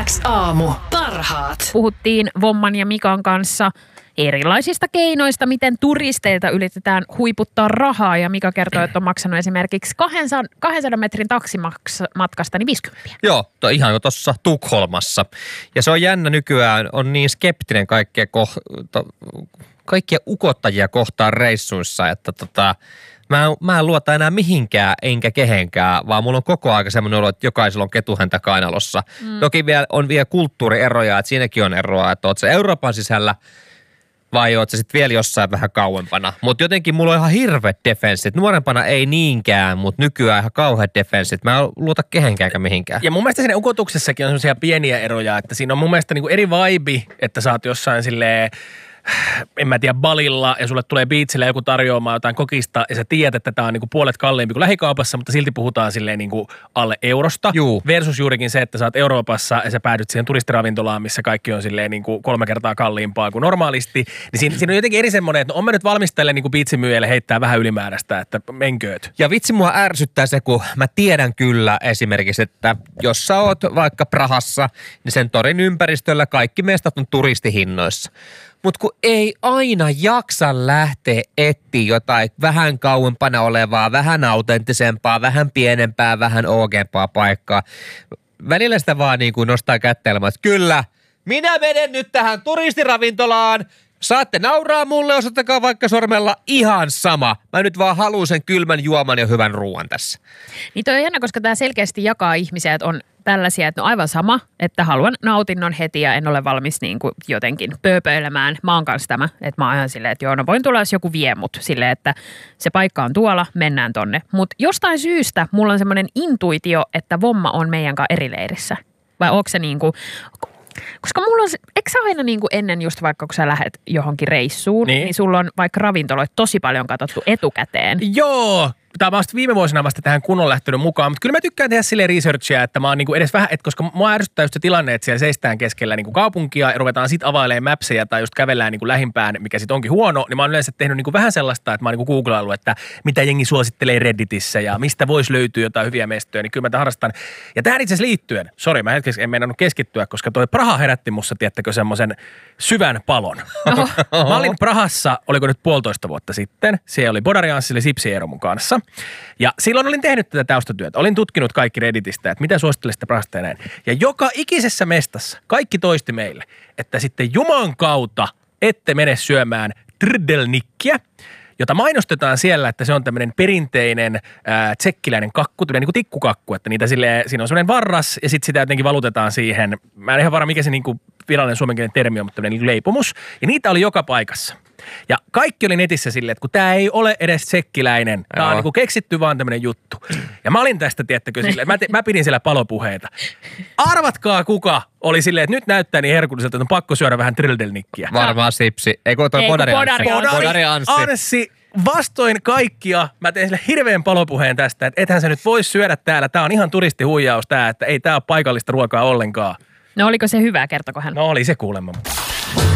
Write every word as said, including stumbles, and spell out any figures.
X aamu. Parhaat. Puhuttiin Vomman ja Mikan kanssa erilaisista keinoista, miten turisteilta yritetään huiputtaa rahaa. Ja Mika kertoo, että on maksanut esimerkiksi kahdensadan metrin taksimatkasta niin viisikymmentä. Joo, to ihan jo tuossa Tukholmassa. Ja se on jännä nykyään, on niin skeptinen kaikkia, ko- to- kaikkia ukottajia kohtaan reissuissa, että tota... Mä en, mä en luota enää mihinkään enkä kehenkään, vaan mulla on koko aika semmoinen olo, että jokaisella on ketuhäntä kainalossa. Mm. Toki vielä, on vielä kulttuurieroja, että siinäkin on eroa, että oot sä Euroopan sisällä vai oot sä sitten vielä jossain vähän kauempana. Mutta jotenkin mulla on ihan hirveät defenssit. Nuorempana ei niinkään, mutta nykyään ihan kauheat defenssit. Mä en luota kehenkään eikä mihinkään. Ja mun mielestä siinä ukotuksessakin on semmoisia pieniä eroja, että siinä on mun mielestä niinku eri vibe, että sä oot jossain silleen... en mä tiedä, Balilla ja sulle tulee beachille joku tarjoamaan jotain kokista ja sä tiedät, että tää on niinku puolet kalliimpi kuin lähikaupassa, mutta silti puhutaan silleen niinku alle eurosta. Juu. Versus juurikin se, että sä oot Euroopassa ja sä päädyt siihen turistiravintolaan, missä kaikki on silleen niinku kolme kertaa kalliimpaa kuin normaalisti. Niin siinä, siinä on jotenkin eri semmoinen, että no on mä nyt valmistellen niinku beachin heittää vähän ylimääräistä, että menkööt. Ja vitsi mua ärsyttää se, kun mä tiedän kyllä esimerkiksi, että jos sä oot vaikka Prahassa, niin sen torin ympäristöllä kaikki mestat on turistihinnoissa. Mutta kun ei aina jaksa lähteä etsiä jotain vähän kauempana olevaa, vähän autenttisempaa, vähän pienempää, vähän oogempaa paikkaa. Välillä sitä vaan niin kuin nostaa kättelemään, että kyllä, minä menen nyt tähän turistiravintolaan. Saatte nauraa mulle, osoittakaa vaikka sormella, ihan sama. Mä nyt vaan haluan sen kylmän juoman ja hyvän ruoan tässä. Niin toi on jännä, koska tämä selkeästi jakaa ihmisiä, että on tällaisia, että no aivan sama, että haluan nautinnon heti ja en ole valmis niin kuin jotenkin pööpöilemään. Mä oon kanssa tämä, että mä oon ihan silleen, että joo, no voin tulla, jos joku vie mut silleen, että se paikka on tuolla, mennään tonne. Mutta jostain syystä mulla on semmoinen intuitio, että Vomma on meidän kanssa eri leirissä. Vai onko se niin kuin... Koska mulla on, eikö sä aina niin kuin ennen just vaikka kun sä lähdet johonkin reissuun, niin, niin sulla on vaikka ravintoloita tosi paljon katsottu etukäteen. Joo! Tämä on vasta viime vuosina vasta tähän kunnon lähtenyt mukaan, mutta kyllä mä tykkään tehdä silleen researchia, että mä oon niinku edes vähän, että koska mua ärsyttää just se tilanne, että siellä seistään keskellä niinku kaupunkia ja ruvetaan sit availemaan mapseja tai just kävellään niinku lähimpään, mikä sit onkin huono, niin mä oon yleensä tehnyt niinku vähän sellaista, että mä oon niinku googlaillut, että mitä jengi suosittelee Redditissä ja mistä voisi löytyä jotain hyviä mestoja, niin kyllä mä tämän harrastan. Ja tähän itse asiassa liittyen, sori mä hetkeksi en meinannut keskittyä, koska toi Praha herätti musta, tiettäkö, semmoisen syvän palon. Oho. Mä olin Prahassa, oliko nyt puolitoista vuotta sitten, siellä oli Bodarianssi, oli Sipsi Eero mun kanssa. Ja silloin olin tehnyt tätä taustatyötä. Olin tutkinut kaikki Redditistä, että mitä suosittelisitte Prahasta ja näin. Ja joka ikisessä mestassa kaikki toisti meille, että sitten Juman kautta ette mene syömään trdelnikkiä, jota mainostetaan siellä, että se on tämmöinen perinteinen ää, tsekkiläinen kakku, tämmöinen niin kuin tikkukakku, että niitä silleen, siinä on semmoinen varras ja sitten sitä jotenkin valutetaan siihen. Mä en ihan varma, mikä se niin kuin virallinen suomenkielinen termi on, mutta tämmöinen niin leipomus. Ja niitä oli joka paikassa. Ja kaikki oli netissä silleen, että kun tää ei ole edes tsekkiläinen, tää on niinku keksitty vaan tämmönen juttu. Ja mä olin tästä, tiettäkö, silleen, mä, te, mä pidin siellä palopuheita. Arvatkaa kuka oli silleen, että nyt näyttää niin herkulliselta, että on pakko syödä vähän trdelnikkiä. Varmaan Sipsi. Eikö toi Bodari-Anssi? Bodari-Anssi. Anssi. Vastoin kaikkia, mä tein sille hirveän palopuheen tästä, että ethän sä nyt vois syödä täällä. Tää on ihan turistihuijaus tää, että ei tää ole paikallista ruokaa ollenkaan. No oliko se hyvä, kertoko hän? No oli se kuulemma.